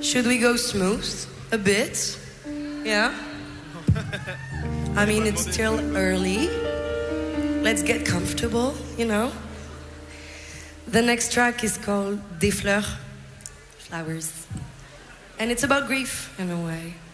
Should we go smooth a bit? Yeah? I mean, it's still early. Let's get comfortable, you know? The next track is called Des Fleurs, flowers. And it's about grief, in a way.